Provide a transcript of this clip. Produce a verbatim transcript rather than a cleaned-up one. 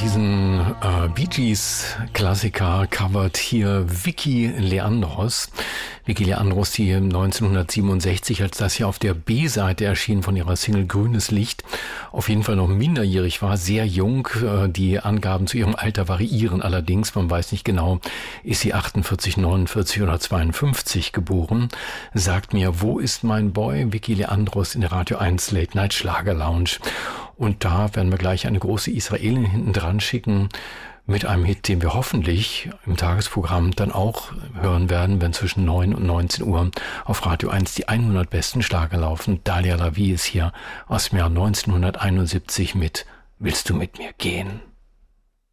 Diesen äh, Bee Gees Klassiker covert hier Vicky Leandros. Vicky Leandros, die neunzehnhundertsiebenundsechzig, als das hier auf der B-Seite erschien von ihrer Single Grünes Licht, auf jeden Fall noch minderjährig war, sehr jung. Die Angaben zu ihrem Alter variieren allerdings. Man weiß nicht genau, ist sie achtundvierzig, neunundvierzig oder zweiundfünfzig geboren. Sagt mir, wo ist mein Boy? Vicky Leandros in der Radio eins Late Night Schlager Lounge. Und da werden wir gleich eine große Israelin hinten dran schicken mit einem Hit, den wir hoffentlich im Tagesprogramm dann auch hören werden, wenn zwischen neun und neunzehn Uhr auf Radio eins die hundert besten Schlager laufen. Dalia Lavi ist hier aus dem Jahr neunzehnhunderteinundsiebzig mit Willst du mit mir gehen?